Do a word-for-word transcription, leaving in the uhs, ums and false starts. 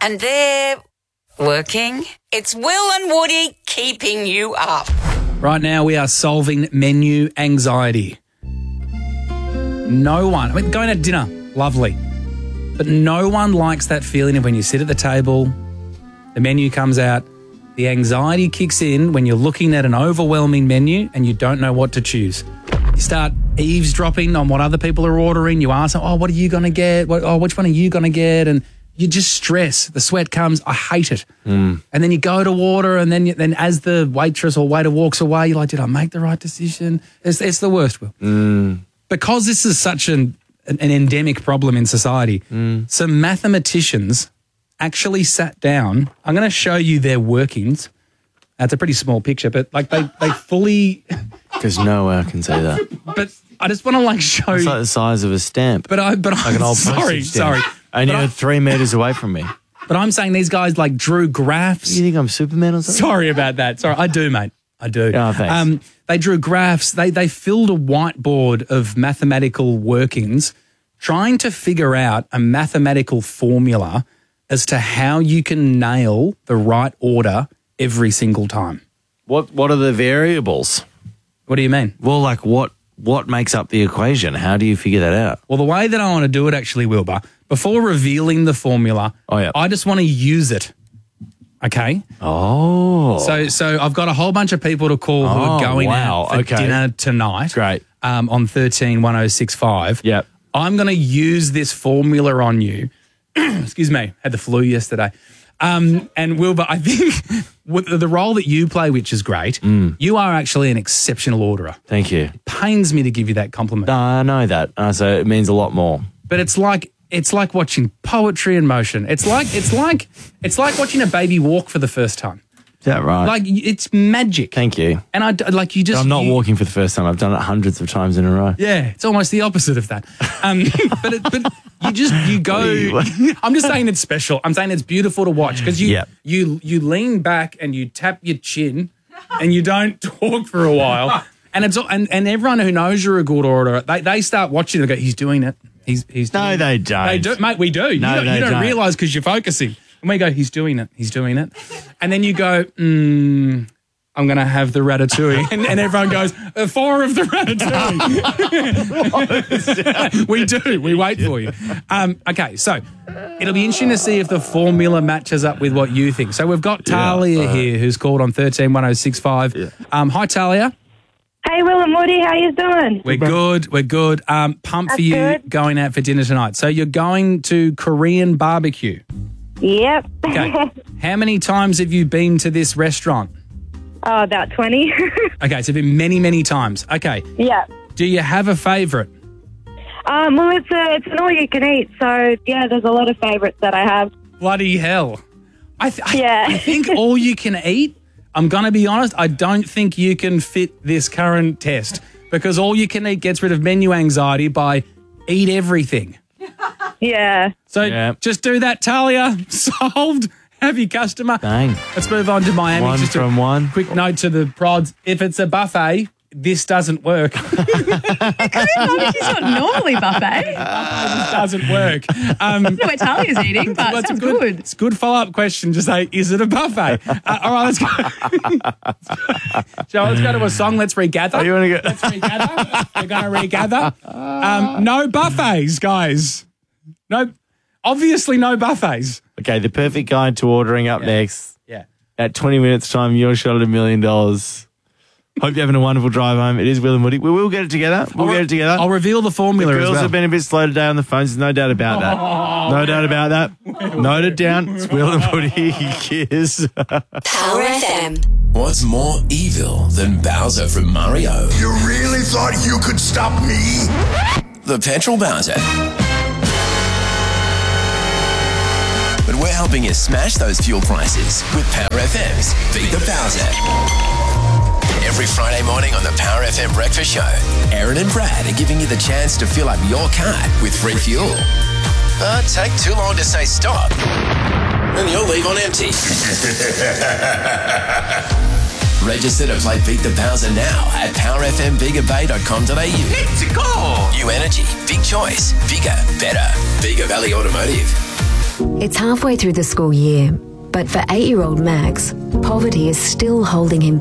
And they're working. It's Will and Woody keeping you up. Right now we are solving menu anxiety. No one, I mean, going to dinner, lovely. But no one likes that feeling of when you sit at the table, the menu comes out, the anxiety kicks in when you're looking at an overwhelming menu and you don't know what to choose. You start eavesdropping on what other people are ordering. You ask them, oh, what are you going to get? What, oh, which one are you going to get? And you just stress. The sweat comes. I hate it. Mm. And then you go to order and then you, then as the waitress or waiter walks away, you're like, did I make the right decision? It's, it's the worst, Will. Mm. Because this is such an, an, an endemic problem in society, mm. some mathematicians actually sat down. I'm going to show you their workings. That's a pretty small picture, but like they, they fully... Because no one can say that. But I just want to like show It's you... like the size of a stamp. But I, but like I'm an old sorry, postage stamp. sorry. And But you're I- three metres away from me. But I'm saying these guys like drew graphs. You think I'm Superman or something? Sorry about that. Sorry, I do, mate. I do. Oh, thanks. Um, they drew graphs. They they filled a whiteboard of mathematical workings, trying to figure out a mathematical formula as to how you can nail the right order every single time. What What are the variables? What do you mean? Well, like what what makes up the equation? How do you figure that out? Well, the way that I want to do it actually, Wilbur, before revealing the formula, Oh, yeah. I just want to use it. Okay? Oh. So so I've got a whole bunch of people to call who Oh, are going wow. out for Okay. dinner tonight. Great. Um, on thirteen one oh six five. Yep. I'm going to use this formula on you. Excuse me. Had the flu yesterday. Um, and Wilbur, I think with the role that you play, which is great, Mm. you are actually an exceptional orderer. Thank you. Pains me to give you that compliment. No, I know that. Uh, so it means a lot more. But it's like it's like watching poetry in motion. It's like it's like it's like watching a baby walk for the first time. Is that right? Like it's magic. Thank you. And I d- like you just. I'm not you- walking for the first time. I've done it hundreds of times in a row. Yeah, it's almost the opposite of that. Um, but it, but you just you go. What are you- I'm just saying it's special. I'm saying it's beautiful to watch because you Yep. you you lean back and you tap your chin, and you don't talk for a while. And it's and, and everyone who knows you're a good orderer, they they start watching and go, he's doing it. He's he's No, doing they it. don't. They do, mate. We do. you No, don't, they you don't, don't. realize because you're focusing. And we go, he's doing it. He's doing it. And then you go, mm, I'm going to have the ratatouille. And, and everyone goes, uh, four of the ratatouille. We do. We wait for you. Um, okay, so it'll be interesting to see if the formula matches up with what you think. So we've got Talia uh, here who's called on thirteen one oh six five. Yeah. Um, hi, Talia. Hey, Will and Woody, how you doing? We're good. We're good. Um, pumped for That's you good. going out for dinner tonight. So you're going to Korean barbecue. Yep. Okay. How many times have you been to this restaurant? Oh, about twenty. Okay, so it's been many, many times. Okay. Yeah. Do you have a favourite? Um, well, it's a, it's an all-you-can-eat, so, yeah, there's a lot of favourites that I have. Bloody hell. I, th- I- Yeah. I think all you can eat, I'm going to be honest, I don't think you can fit this current test because all you can eat gets rid of menu anxiety by eat everything. Yeah. So Yeah. just do that, Talia. Solved. Have your customer. Bang. Let's move on to Miami. One Just a from one. quick note to the prods. If it's a buffet, this doesn't work. Barbecue's not normally buffet. This doesn't work. Um, I don't know what Talia's eating, but well, it it's a sounds good, good. It's a good follow-up question to say, is it a buffet? Uh, all right, let's go. So let's go to a song. Let's regather. Oh, you want to get? Let's regather. We're going to regather. Um, no buffets, guys. No, obviously no buffets. Okay, the perfect guide to ordering up Yeah. next. Yeah. At twenty minutes time, your shot at a million dollars. Hope you're having a wonderful drive home. It is Will and Woody. We will get it together. We'll I'll, get it together. I'll reveal the the formula as girls well. have been a bit slow today on the phones. There's no doubt about that. No doubt about that. Note it down. It's Will and Woody. Kiss. Power F M. What's more evil than Bowser from Mario? You really thought you could stop me? The petrol Bowser. But we're helping you smash those fuel prices with Power F M's Beat the Bowser. Every Friday morning on the Power F M Breakfast Show, Aaron and Brad are giving you the chance to fill up your car with free fuel. But take too long to say stop, and you'll leave on empty. Register to play Beat the Bowser now at power f m bigger bay dot com dot a u. Let's go! New energy, big choice, bigger, better. Bigger Valley Automotive. It's halfway through the school year, but for eight-year-old Max, poverty is still holding him